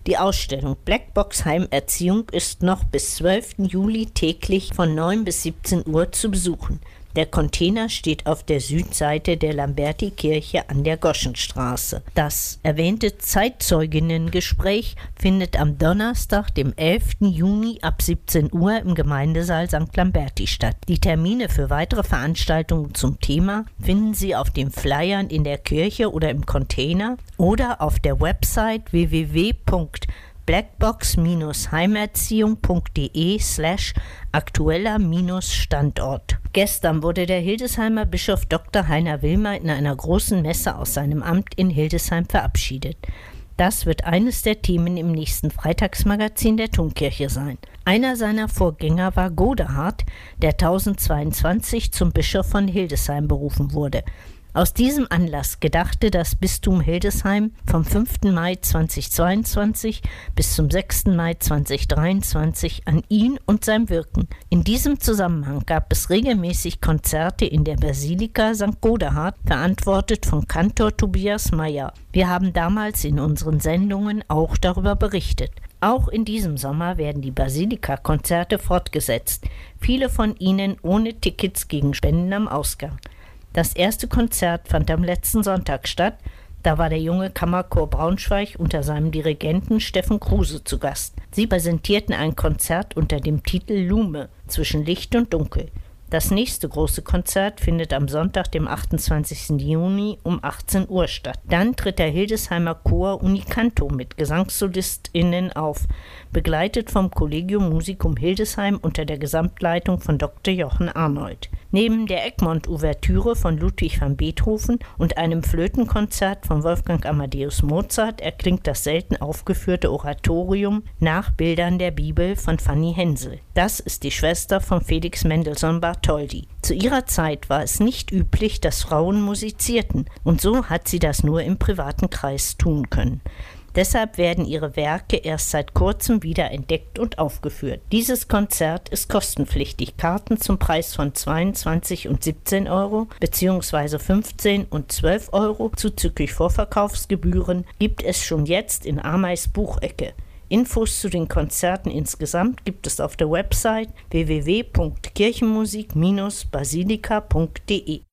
Die Ausstellung Blackbox Heimerziehung ist noch bis 12. Juli täglich von 9 bis 17 Uhr zu besuchen. Der Container steht auf der Südseite der Lamberti-Kirche an der Goschenstraße. Das erwähnte Zeitzeuginnengespräch findet am Donnerstag, dem 11. Juni ab 17 Uhr im Gemeindesaal St. Lamberti statt. Die Termine für weitere Veranstaltungen zum Thema finden Sie auf den Flyern in der Kirche oder im Container oder auf der Website www.blackbox-heimerziehung.de/aktueller-Standort. Gestern wurde der Hildesheimer Bischof Dr. Heiner Wilmer in einer großen Messe aus seinem Amt in Hildesheim verabschiedet. Das wird eines der Themen im nächsten Freitagsmagazin der Domkirche sein. Einer seiner Vorgänger war Godehard, der 1022 zum Bischof von Hildesheim berufen wurde. Aus diesem Anlass gedachte das Bistum Hildesheim vom 5. Mai 2022 bis zum 6. Mai 2023 an ihn und sein Wirken. In diesem Zusammenhang gab es regelmäßig Konzerte in der Basilika St. Godehard, verantwortet von Kantor Tobias Meyer. Wir haben damals in unseren Sendungen auch darüber berichtet. Auch in diesem Sommer werden die Basilika-Konzerte fortgesetzt, viele von ihnen ohne Tickets gegen Spenden am Ausgang. Das erste Konzert fand am letzten Sonntag statt. Da war der junge Kammerchor Braunschweig unter seinem Dirigenten Steffen Kruse zu Gast. Sie präsentierten ein Konzert unter dem Titel Lume, zwischen Licht und Dunkel. Das nächste große Konzert findet am Sonntag, dem 28. Juni um 18 Uhr statt. Dann tritt der Hildesheimer Chor Unicanto mit GesangssolistInnen auf, begleitet vom Collegium Musicum Hildesheim unter der Gesamtleitung von Dr. Jochen Arnold. Neben der Egmont-Ouvertüre von Ludwig van Beethoven und einem Flötenkonzert von Wolfgang Amadeus Mozart erklingt das selten aufgeführte Oratorium nach Bildern der Bibel von Fanny Hensel. Das ist die Schwester von Felix Mendelssohn Bartholdy. Zu ihrer Zeit war es nicht üblich, dass Frauen musizierten, und so hat sie das nur im privaten Kreis tun können. Deshalb werden ihre Werke erst seit kurzem wieder entdeckt und aufgeführt. Dieses Konzert ist kostenpflichtig. Karten zum Preis von 22 und 17 Euro bzw. 15 und 12 Euro zuzüglich Vorverkaufsgebühren gibt es schon jetzt in Ameis Buchecke. Infos zu den Konzerten insgesamt gibt es auf der Website www.kirchenmusik-basilika.de.